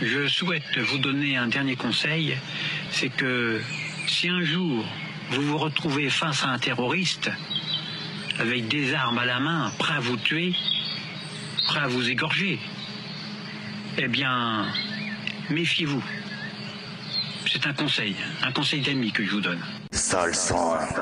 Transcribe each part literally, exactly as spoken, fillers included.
Je souhaite vous donner un dernier conseil, c'est que si un jour vous vous retrouvez face à un terroriste, avec des armes à la main, prêt à vous tuer, prêt à vous égorger, eh bien, méfiez-vous. C'est un conseil, un conseil d'ami que je vous donne. Sol cent un.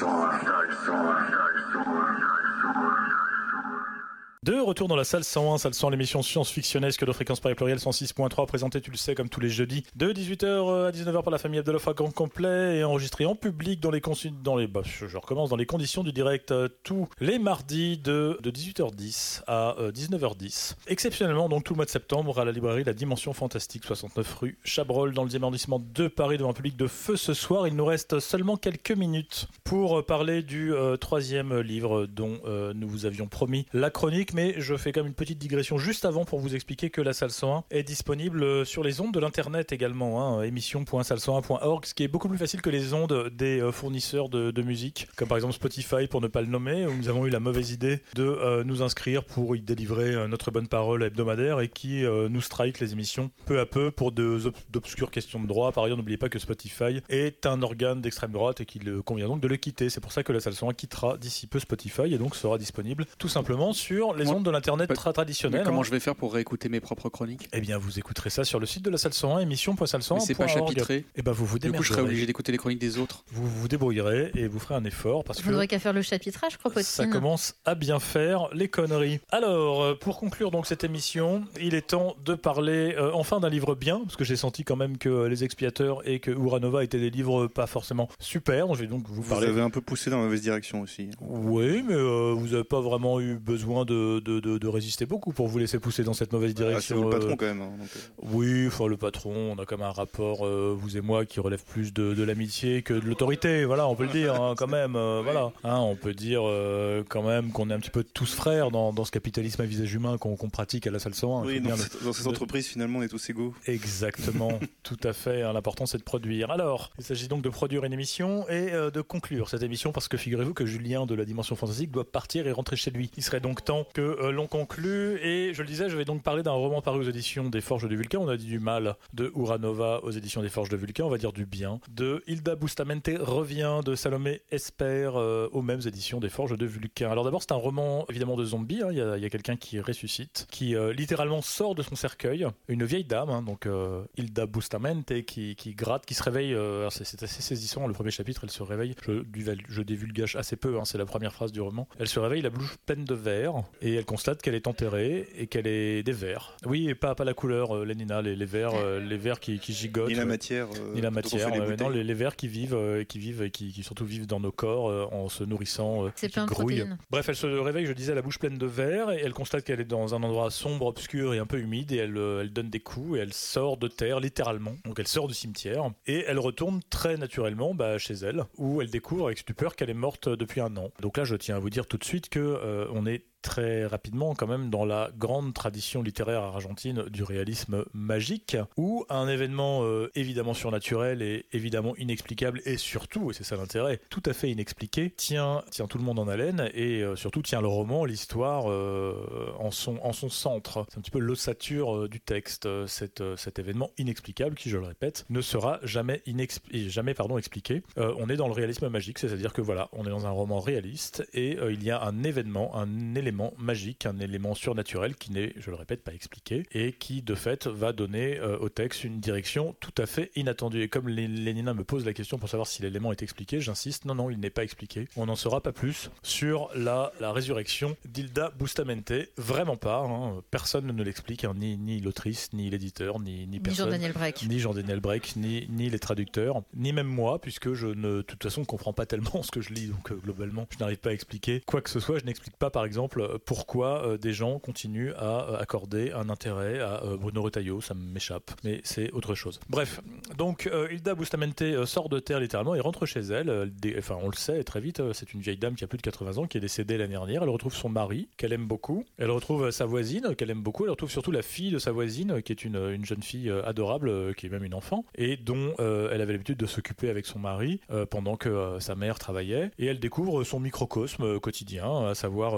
De retour dans la salle cent un, salle cent un, l'émission science-fictionnesque de Fréquence Paris Pluriel cent six point trois, présentée, tu le sais, comme tous les jeudis, de dix-huit heures à dix-neuf heures par la famille Abdeloff à grand complet et enregistré en public dans les, consu- dans les bah, je recommence, dans les conditions du direct euh, tous les mardis de, de dix-huit heures dix à euh, dix-neuf heures dix. Exceptionnellement, donc tout le mois de septembre, à la librairie La Dimension Fantastique, soixante-neuf rue Chabrol, dans le dixième arrondissement de Paris, devant un public de feu ce soir. Il nous reste seulement quelques minutes pour parler du euh, troisième livre dont euh, nous vous avions promis la chronique, mais je fais quand même une petite digression juste avant pour vous expliquer que la salle cent un est disponible sur les ondes de l'internet également, hein, émission point salle cent un point org, ce qui est beaucoup plus facile que les ondes des fournisseurs de, de musique, comme par exemple Spotify pour ne pas le nommer, où nous avons eu la mauvaise idée de euh, nous inscrire pour y délivrer euh, notre bonne parole hebdomadaire et qui euh, nous strike les émissions peu à peu pour de, d'obscures questions de droit. Par ailleurs, n'oubliez pas que Spotify est un organe d'extrême droite et qu'il convient donc de le quitter. C'est pour ça que la salle cent un quittera d'ici peu Spotify et donc sera disponible tout simplement sur les ondes de l'internet tra- traditionnel. Comment hein. je vais faire pour réécouter mes propres chroniques ? Eh bien, vous écouterez ça sur le site de la salle cent un, émission point salle cent un point org. Mais c'est pas chapitré. Eh ben, vous vous Du coup, je serai obligé d'écouter les chroniques des autres. Vous vous débrouillerez et vous ferez un effort parce Vous que n'aurez qu'à faire le chapitrage, Kropotkin. ça commence à bien faire les conneries. Alors, pour conclure donc cette émission, il est temps de parler euh, enfin d'un livre bien, parce que j'ai senti quand même que Les Expiateurs et que Uranova étaient des livres pas forcément super. Je vais donc vous, Vous parler. avez un peu poussé dans la mauvaise direction aussi. Oui, mais euh, vous n'avez pas vraiment eu besoin de, de, de, de résister beaucoup pour vous laisser pousser dans cette mauvaise direction. Ah, c'est vous le patron euh, quand même. Hein, donc, euh... Oui, enfin le patron, on a comme un rapport, euh, vous et moi, qui relève plus de, de l'amitié que de l'autorité. Voilà, on peut le dire hein, quand même. Euh, voilà, hein, on peut dire euh, quand même qu'on est un petit peu tous frères dans, dans ce capitalisme à visage humain qu'on, qu'on pratique à la salle cent un. Oui, dans, bien cette, le, dans cette entreprise, finalement, on est tous égaux. Exactement, tout à fait. Hein, l'important, c'est de produire. Alors, il s'agit donc de produire une émission et euh, de conclure cette émission parce que figurez-vous que Julien de la Dimension Fantastique doit partir et rentrer chez lui. Il serait donc temps que euh, l'on conclue. Et je le disais, je vais donc parler d'un roman paru aux éditions des Forges de Vulcain. On a dit du mal de Uranova aux éditions des Forges de Vulcain. On va dire du bien de Hilda Bustamante revient de Salomé Esper euh, aux mêmes éditions des Forges de Vulcain. Alors d'abord, c'est un roman évidemment de zombies. Hein. Il y a, il y a quelqu'un qui ressuscite, qui euh, littéralement sort de son cercueil. Une vieille dame, hein, donc euh, Hilda Bustamante, qui, qui gratte, qui se réveille. Euh, c'est, c'est assez saisissant. Le premier chapitre, elle se réveille. Je, je divulgage assez peu. Hein, c'est la première phrase du roman. Elle se réveille, la bouche pleine de verre, et elle constate qu'elle est enterrée et qu'elle est des vers. Oui, et pas pas la couleur, euh, Lénina, les, les vers, euh, les vers qui, qui gigotent. Ni la matière. Euh, ni la matière. Euh, non, les, les vers qui vivent, euh, qui vivent et qui, qui surtout vivent dans nos corps euh, en se nourrissant. Euh, C'est qui plein de grouillent. protéines. Bref, elle se réveille, je disais, la bouche pleine de verre et elle constate qu'elle est dans un endroit sombre, obscur et un peu humide et elle, euh, elle donne des coups et elle sort de terre littéralement. Donc elle sort du cimetière et elle retourne très naturellement bah, chez elle où elle découvre avec stupeur qu'elle est morte depuis un an. Donc là, je tiens à vous dire tout de suite que euh, on est très rapidement quand même dans la grande tradition littéraire argentine du réalisme magique où un événement euh, évidemment surnaturel et évidemment inexplicable et surtout, et c'est ça l'intérêt, tout à fait inexpliqué, tient, tient tout le monde en haleine et euh, surtout tient le roman, l'histoire euh, en, son, en son centre. C'est un petit peu l'ossature euh, du texte, euh, cet, euh, cet événement inexplicable qui, je le répète, ne sera jamais, inexpli- jamais pardon, expliqué. Euh, on est dans le réalisme magique, c'est-à-dire que voilà, on est dans un roman réaliste et euh, il y a un événement, un élément magique, un élément surnaturel qui n'est, je le répète, pas expliqué et qui de fait va donner euh, au texte une direction tout à fait inattendue. Et comme Lénina me pose la question pour savoir si l'élément est expliqué, j'insiste, non, non, il n'est pas expliqué. On n'en saura pas plus sur la, la résurrection d'Hilda Bustamante. Vraiment pas, hein. Personne ne l'explique, hein. ni, ni l'autrice, ni l'éditeur, ni, ni personne. Ni Jean-Daniel Breck. Ni Jean-Daniel Breck, ni, ni les traducteurs, ni même moi, puisque je ne, de toute façon, ne comprends pas tellement ce que je lis, donc euh, globalement, je n'arrive pas à expliquer quoi que ce soit. Je n'explique pas, par exemple, pourquoi euh, des gens continuent à euh, accorder un intérêt à euh, Bruno Retailleau, ça m'échappe, mais c'est autre chose. Bref, donc euh, Hilda Bustamante euh, sort de terre littéralement et rentre chez elle, euh, des, enfin on le sait très vite, euh, c'est une vieille dame qui a plus de quatre-vingts ans, qui est décédée l'année dernière, elle retrouve son mari, qu'elle aime beaucoup, elle retrouve euh, sa voisine, qu'elle aime beaucoup, elle retrouve surtout la fille de sa voisine, euh, qui est une, une jeune fille euh, adorable, euh, qui est même une enfant, et dont euh, elle avait l'habitude de s'occuper avec son mari euh, pendant que euh, sa mère travaillait, et elle découvre son microcosme euh, quotidien, à savoir euh, les,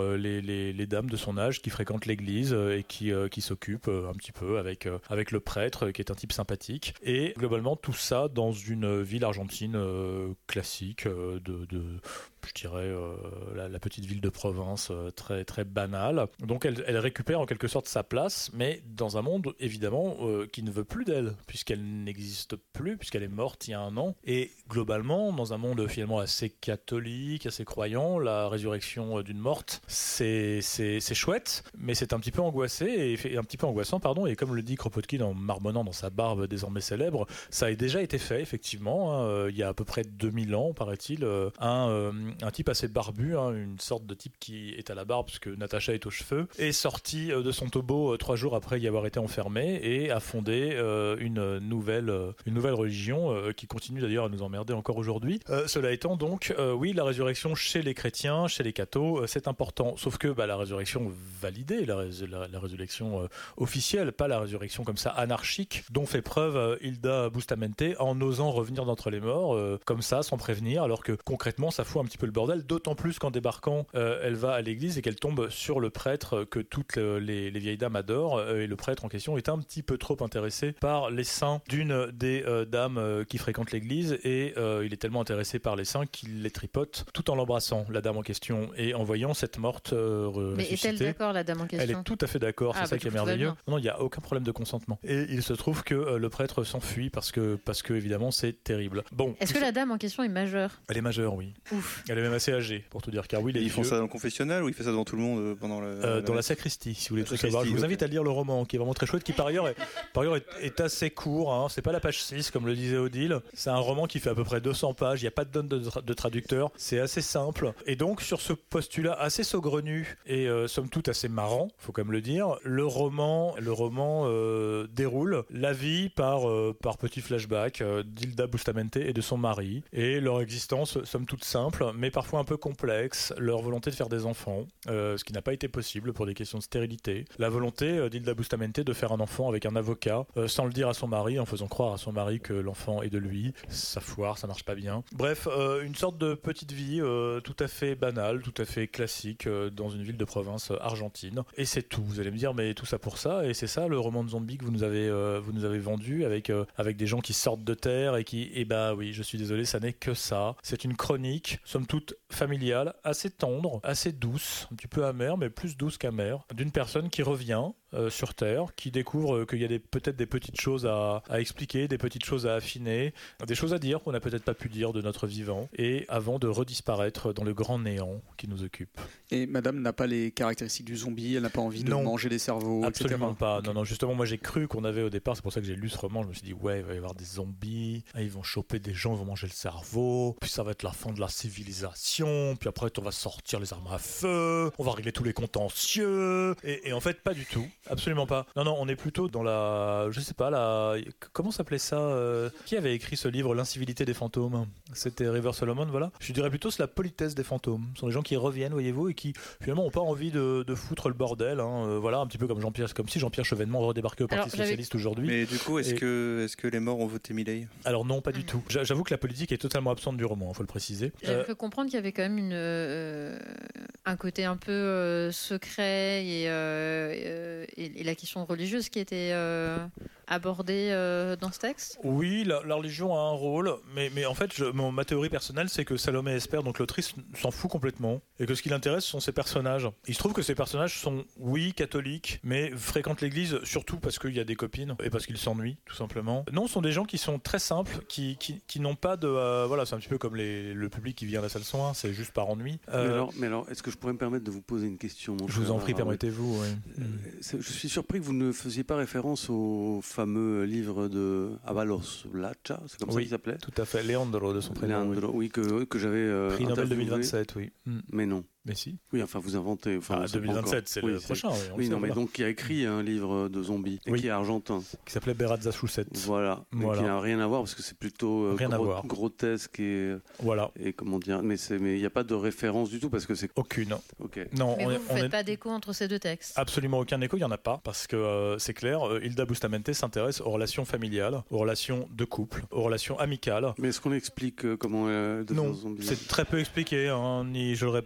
les, les dames de son âge qui fréquentent l'église et qui, euh, qui s'occupent un petit peu avec, euh, avec le prêtre qui est un type sympathique. Et globalement, tout ça dans une ville argentine euh, classique, euh, de, de, je dirais, euh, la, la petite ville de province euh, très, très banale. Donc elle, elle récupère en quelque sorte sa place, mais dans un monde évidemment euh, qui ne veut plus d'elle, puisqu'elle n'existe plus, puisqu'elle est morte il y a un an. Et globalement, dans un monde finalement assez catholique, assez croyant, la résurrection d'une morte, c'est, c'est, c'est chouette, mais c'est un petit peu angoissé, et, et un petit peu angoissant, pardon, et comme le dit Kropotkin en marmonnant dans sa barbe désormais célèbre, ça a déjà été fait, effectivement, hein, il y a à peu près deux mille ans, paraît-il, euh, un, euh, un type assez barbu, hein, une sorte de type qui est à la barbe, parce que Natacha est aux cheveux, est sorti de son tombeau trois jours après y avoir été enfermé, et a fondé euh, une, nouvelle, une nouvelle religion, euh, qui continue d'ailleurs à nous emmerder encore aujourd'hui. Euh, cela étant donc, euh, oui, la résurrection chez les chrétiens, chez les cathos, euh, c'est important, sauf que bah, la résurrection validée, la, rés- la, la résurrection euh, officielle, pas la résurrection comme ça anarchique, dont fait preuve euh, Hilda Bustamante en osant revenir d'entre les morts, euh, comme ça, sans prévenir, alors que concrètement ça fout un petit peu le bordel, d'autant plus qu'en débarquant, euh, elle va à l'église et qu'elle tombe sur le prêtre que toutes les, les vieilles dames adorent, euh, et le prêtre en question est un petit peu trop intéressé par les seins d'une des euh, dames euh, qui fréquentent l'église, et euh, il est tellement intéressé par les seins qu'il les tripote tout en l'embrassant, la dame en question, et en voyant cette morte euh, Mais ressusciter. est-elle d'accord, la dame en question? Elle est tout à fait d'accord, Ah, c'est bah, ça qui est tout va merveilleux. bien. Non, il n'y a aucun problème de consentement. Et il se trouve que euh, le prêtre s'enfuit parce que, parce que évidemment, c'est terrible. Bon, Est-ce tout que ça- la dame en question est majeure? Elle est majeure, oui. Ouf. Elle est même assez âgée, pour tout dire, car oui, les Ils font vieux- ça dans le confessionnal ou ils font ça devant tout le monde euh, pendant le. Euh, dans la sacristie, si vous voulez La tout savoir. Je sacristie, vous ok. invite à lire le roman, qui est vraiment très chouette, qui par ailleurs est, par ailleurs est, est assez court. Hein. C'est pas la page six, comme le disait Odile. C'est un roman qui fait à peu près deux cents pages. Il n'y a pas de donne de, tra- de traducteur. C'est assez simple. Et donc, sur ce postulat assez saugrenu et euh, somme toute assez marrant, faut quand même le dire, le roman, le roman euh, déroule la vie par, euh, par petits flashbacks euh, d'Hilda Bustamante et de son mari, et leur existence, somme toute simple, mais parfois un peu complexe, leur volonté de faire des enfants, euh, ce qui n'a pas été possible pour des questions de stérilité, la volonté euh, d'Hilda Bustamante de faire un enfant avec un avocat, euh, sans le dire à son mari, en faisant croire à son mari que l'enfant est de lui. Ça foire, ça marche pas bien. Bref, euh, une sorte de petite vie euh, tout à fait banale, tout à fait classique, euh, dans une ville de province euh, argentine. Et c'est tout. Vous allez me dire, mais tout ça pour ça, et c'est ça le roman de zombie que vous nous avez, euh, vous nous avez vendu, avec, euh, avec des gens qui sortent de terre et qui, eh bah oui, je suis désolé, ça n'est que ça. C'est une chronique, somme toute familiale, assez tendre, assez douce, un petit peu amère, mais plus douce qu'amère, d'une personne qui revient euh, sur Terre, qui découvre euh, qu'il y a des, peut-être des petites choses à, à expliquer, des petites choses à affiner, des choses à dire qu'on n'a peut-être pas pu dire de notre vivant, et avant de redisparaître dans le grand néant qui nous occupe. Et madame n'a pas les caractéristiques du zombie, elle n'a pas envie de Non. manger des cerveaux, Absolument et cetera. pas. Ok. Non, non, justement, moi j'ai cru qu'on avait au départ, c'est pour ça que j'ai lu ce roman, je me suis dit, ouais, il va y avoir des zombies, ah, ils vont choper des gens, ils vont manger le cerveau, puis ça va être la fin de la civilisation, puis après on va sortir les armes à feu, on va régler tous les contentieux, et, et en fait, pas du tout, absolument pas. Non, non, on est plutôt dans la, je sais pas, la, comment s'appelait ça euh, Qui avait écrit ce livre, L'incivilité des fantômes? C'était River Solomon, voilà. Je dirais plutôt c'est la politesse des fantômes. Ce sont des gens qui reviennent, voyez-vous, et qui finalement n'ont pas envie de, de foutre le bordel, hein. Euh, voilà, un petit peu comme Jean-Pierre, comme si Jean-Pierre Chevènement redébarquait au Parti Alors, j'avais- Socialiste aujourd'hui. Mais du coup, est-ce Et- que, est-ce que les morts ont voté Milei? Alors non, pas du tout. J'a- J'avoue que la politique est totalement absente du roman, il faut le préciser. J'avais Euh, cru comprendre qu'il y avait quand même une, euh, un côté un peu euh, secret et, euh, euh, et, et la question religieuse qui était euh, abordée euh, dans ce texte. Oui, la, la religion a un rôle, mais, mais en fait, je, mon- ma théorie personnelle, c'est que Salomé Esper, donc l'autrice, s'en fout complètement, et que ce qui l'intéresse, ce sont ses personnages. Il se trouve que ces personnages sont, oui, catholiques, mais fréquentent l'église, surtout parce qu'il y a des copines, et parce qu'ils s'ennuient, tout simplement. Non, ce sont des gens qui sont très simples, qui, qui, qui n'ont pas de... euh, voilà, c'est un petit peu comme les, le public qui vient à la salle soin, c'est juste par ennui. Mais Euh, alors, mais alors, est-ce que je pourrais me permettre de vous poser une question, mon je vous cher en prie, Harold permettez-vous. oui. Euh, c'est- Je suis surpris que vous ne faisiez pas référence au fameux livre de Avalos Lacha, c'est comme ça Oui, qu'il s'appelait Tout à fait, Leandro de son prénom. oui. Leandro, oui, que, que j'avais euh, Prix Nobel interviewé. deux mille vingt-sept, oui. Mm. Mais non. Mais si. Oui, enfin, vous inventez. Enfin, Ah, on sait pas deux mille vingt-sept, encore. c'est Oui, le prochain. Oui, on le Oui, sait, non, mais voilà. donc qui a écrit un livre de zombies, et Oui. qui est argentin. Qui s'appelait Berazza Chouset. Voilà, mais Voilà. qui n'a rien à voir parce que c'est plutôt euh, Rien à gro- voir. grotesque et, Voilà. et comment dire, mais c'est mais il n'y a pas de référence du tout parce que c'est Aucune. ok. Non, Mais on vous, est, vous on faites est- pas d'écho entre ces deux textes. absolument aucun écho, il n'y en a pas, parce que euh, c'est clair, euh, Hilda Bustamante s'intéresse aux relations familiales, aux relations de couple, aux relations amicales. Mais est-ce qu'on explique euh, comment euh, de Non, zombie c'est très peu expliqué, hein, ni, je le répète, hein, ni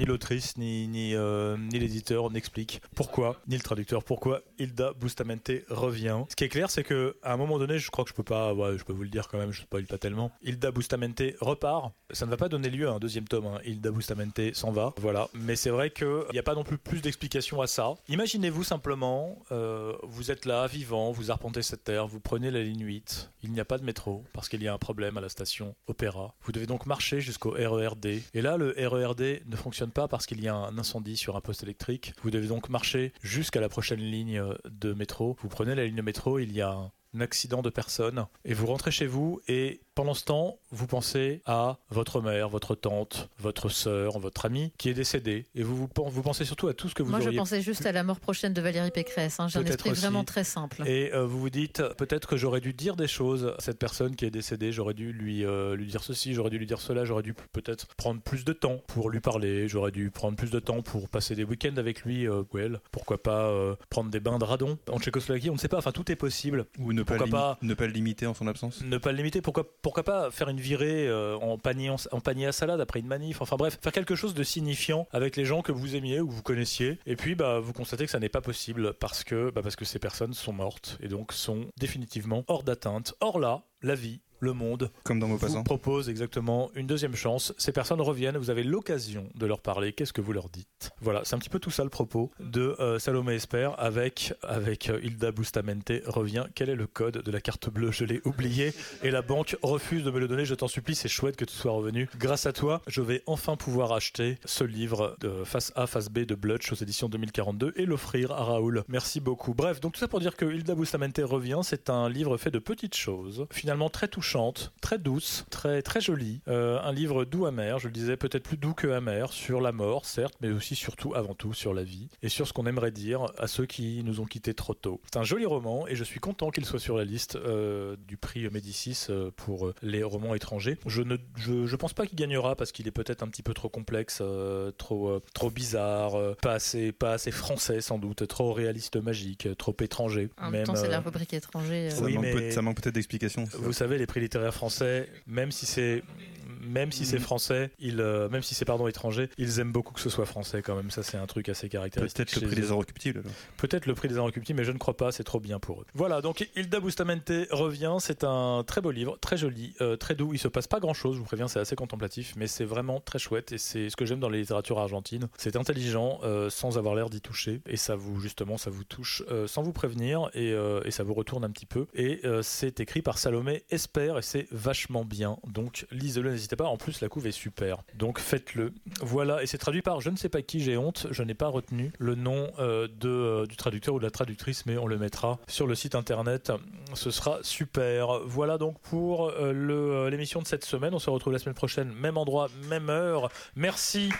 l'autrice, ni, ni, euh, ni l'éditeur n'expliquent pourquoi, ni le traducteur, pourquoi Hilda Bustamante revient. Ce qui est clair, c'est qu'à un moment donné, je crois que je peux pas, ouais, je peux vous le dire quand même, je spoil pas tellement, Hilda Bustamante repart. Ça ne va pas donner lieu à un deuxième tome, hein. Hilda Bustamante s'en va, voilà. Mais c'est vrai qu'il n'y a pas non plus plus d'explications à ça. Imaginez-vous simplement, euh, vous êtes là, vivant, vous arpentez cette terre, vous prenez la ligne huit, il n'y a pas de métro, parce qu'il y a un problème à la station Opéra. Vous devez donc marcher jusqu'au R E R D. Et là, le R E R D ne fonctionne pas parce qu'il y a un incendie sur un poste électrique. Vous devez donc marcher jusqu'à la prochaine ligne de métro. Vous prenez la ligne de métro, il y a un un accident de personne et vous rentrez chez vous et pendant ce temps vous pensez à votre mère, votre tante, votre sœur, votre amie qui est décédée et vous, vous, vous pensez surtout à tout ce que vous Moi auriez... je pensais juste à la mort prochaine de Valérie Pécresse, hein. J'ai un Peut-être esprit aussi. vraiment très simple Et euh, vous vous dites peut-être que j'aurais dû dire des choses à cette personne qui est décédée, j'aurais dû lui, euh, lui dire ceci, j'aurais dû lui dire cela, j'aurais dû peut-être prendre plus de temps pour lui parler, j'aurais dû prendre plus de temps pour passer des week-ends avec lui euh, ou elle, pourquoi pas euh, prendre des bains de radon en Tchécoslovaquie, on ne sait pas, enfin tout est possible. Ou ne pas, Pourquoi limi- pas ne pas le limiter en son absence. Ne pas le limiter, pourquoi, pourquoi pas faire une virée euh, en, panier, en, en panier à salade après une manif, enfin bref, faire quelque chose de signifiant avec les gens que vous aimiez ou que vous connaissiez, et puis bah, vous constatez que ça n'est pas possible parce que, bah, parce que ces personnes sont mortes et donc sont définitivement hors d'atteinte. Or là, la vie, le monde Comme dans vous Maupassant. propose exactement une deuxième chance. Ces personnes reviennent, vous avez l'occasion de leur parler. Qu'est-ce que vous leur dites? Voilà, c'est un petit peu tout ça le propos de euh, Salomé Esper avec, avec euh, Hilda Bustamante revient. Quel est le code de la carte bleue? Je l'ai oublié et la banque refuse de me le donner. Je t'en supplie, c'est chouette que tu sois revenu. Grâce à toi, je vais enfin pouvoir acheter ce livre de face A, face B de Blutch aux éditions deux mille quarante-deux et l'offrir à Raoul. Merci beaucoup. Bref, donc tout ça pour dire que Hilda Bustamante revient. C'est un livre fait de petites choses, finalement très touchant, très douce, très, très jolie. Euh, un livre doux amer, je le disais, peut-être plus doux que amer, sur la mort, certes, mais aussi, surtout, avant tout, sur la vie, et sur ce qu'on aimerait dire à ceux qui nous ont quittés trop tôt. C'est un joli roman, et je suis content qu'il soit sur la liste euh, du prix Médicis euh, pour les romans étrangers. Je ne je, je pense pas qu'il gagnera, parce qu'il est peut-être un petit peu trop complexe, euh, trop, euh, trop bizarre, euh, pas, assez, pas assez français, sans doute, trop réaliste magique, trop étranger. En même même temps, c'est euh, la rubrique étranger. euh. Ça, Oui, manque mais- peut- ça manque peut-être d'explications. ça. Vous savez, les prix littéraires français, même si c'est même si c'est français, ils, euh, même si c'est pardon étranger, ils aiment beaucoup que ce soit français quand même. Ça, c'est un truc assez caractéristique. Peut-être le chez prix eux. des inrecuptibles. alors. Peut-être le prix des inrecuptibles, mais je ne crois pas. C'est trop bien pour eux. Voilà. Donc Hilda Bustamante revient. C'est un très beau livre, très joli, euh, très doux. Il se passe pas grand-chose. Je vous préviens, c'est assez contemplatif, mais c'est vraiment très chouette. Et c'est ce que j'aime dans les littératures argentines. C'est intelligent, euh, sans avoir l'air d'y toucher. Et ça vous justement, ça vous touche euh, sans vous prévenir, et, euh, et ça vous retourne un petit peu. Et euh, c'est écrit par Salomé Esper et c'est vachement bien. Donc lisez-le, n'hésitez pas. En plus, la couve est super. Donc faites-le. Voilà, et c'est traduit par je ne sais pas qui, j'ai honte, je n'ai pas retenu le nom euh, de, euh, du traducteur ou de la traductrice, mais on le mettra sur le site internet. Ce sera super. Voilà donc pour euh, le, euh, l'émission de cette semaine. On se retrouve la semaine prochaine, même endroit, même heure. Merci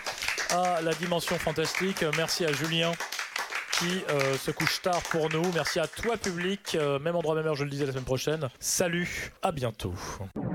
à la Dimension Fantastique. Merci à Julien qui euh, se couche tard pour nous. Merci à toi public. Euh, même endroit, même heure, je le disais la semaine prochaine. Salut, à bientôt.